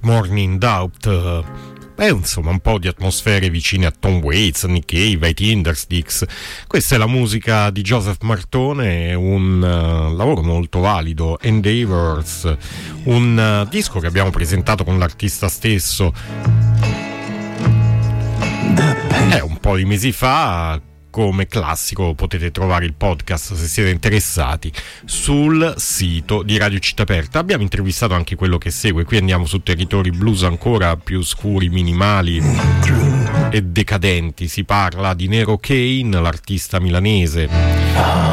Morning Doubt. Insomma, un po' di atmosfere vicine a Tom Waits, Nick Cave, ai Tindersticks. Questa è la musica di Joseph Martone, un lavoro molto valido, Endeavors, un disco che abbiamo presentato con l'artista stesso un po' di mesi fa. Come classico potete trovare il podcast, se siete interessati, sul sito di Radio Città Aperta. Abbiamo intervistato anche quello che segue, qui andiamo su territori blues ancora più scuri, minimali e decadenti. Si parla di Nero Kane, l'artista milanese,